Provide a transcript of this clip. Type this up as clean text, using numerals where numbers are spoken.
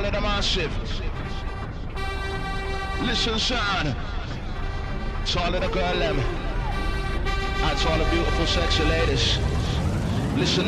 of the massive. Listen, son. To all of the girl them. And to all the beautiful sexy ladies. Listen